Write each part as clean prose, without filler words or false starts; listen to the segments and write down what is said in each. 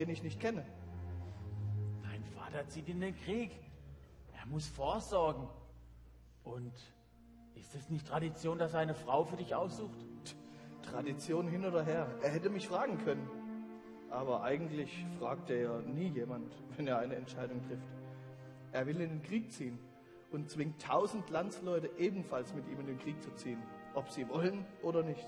den ich nicht kenne. Dein Vater zieht in den Krieg. Er muss vorsorgen. Und ist es nicht Tradition, dass er eine Frau für dich aussucht? Tradition hin oder her. Er hätte mich fragen können. Aber eigentlich fragt er ja nie jemand, wenn er eine Entscheidung trifft. Er will in den Krieg ziehen und zwingt 1000 Landsleute ebenfalls mit ihm in den Krieg zu ziehen, ob sie wollen oder nicht.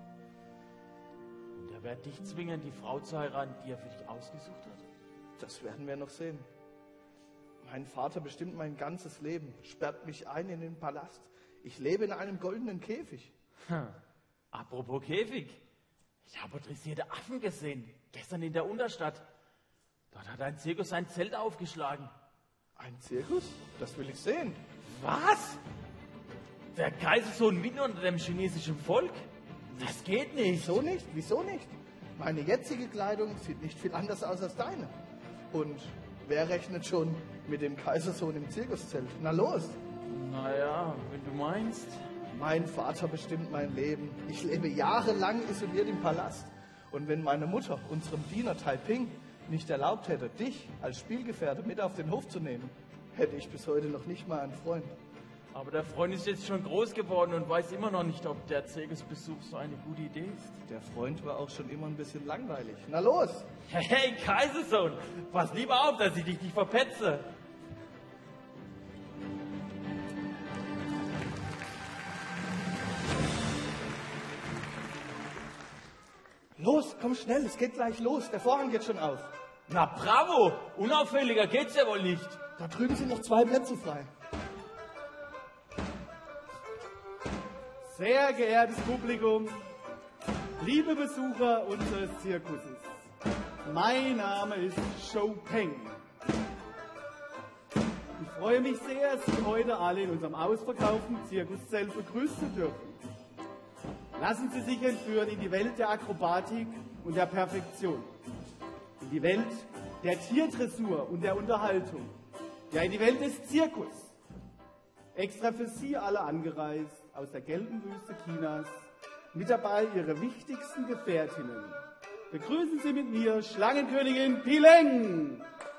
Und er wird dich zwingen, die Frau zu heiraten, die er für dich ausgesucht hat? Das werden wir noch sehen. Mein Vater bestimmt mein ganzes Leben, sperrt mich ein in den Palast. Ich lebe in einem goldenen Käfig. Apropos Käfig. Ich habe dressierte Affen gesehen, gestern in der Unterstadt. Dort hat ein Zirkus sein Zelt aufgeschlagen. Ein Zirkus? Das will ich sehen. Was? Der Kaisersohn mitten unter dem chinesischen Volk? Das geht nicht. Wieso nicht? Wieso nicht? Meine jetzige Kleidung sieht nicht viel anders aus als deine. Und wer rechnet schon mit dem Kaisersohn im Zirkuszelt? Na los! Naja, wenn du meinst. Mein Vater bestimmt mein Leben. Ich lebe jahrelang isoliert im Palast. Und wenn meine Mutter unserem Diener Taiping nicht erlaubt hätte, dich als Spielgefährte mit auf den Hof zu nehmen, hätte ich bis heute noch nicht mal einen Freund. Aber der Freund ist jetzt schon groß geworden und weiß immer noch nicht, ob der Zirkusbesuch so eine gute Idee ist. Der Freund war auch schon immer ein bisschen langweilig. Na los! Hey, Kaisersohn, pass lieber auf, dass ich dich nicht verpetze. Los, komm schnell, es geht gleich los. Der Vorhang geht schon auf. Na bravo, unauffälliger geht's ja wohl nicht. Da drüben sind noch 2 Plätze frei. Sehr geehrtes Publikum, liebe Besucher unseres Zirkuses, mein Name ist Shou Peng. Ich freue mich sehr, Sie heute alle in unserem ausverkauften Zirkuszelt begrüßen zu dürfen. Lassen Sie sich entführen in die Welt der Akrobatik und der Perfektion, in die Welt der Tierdressur und der Unterhaltung, ja in die Welt des Zirkus. Extra für Sie alle angereist aus der gelben Wüste Chinas, mit dabei Ihre wichtigsten Gefährtinnen. Begrüßen Sie mit mir Schlangenkönigin Pileng!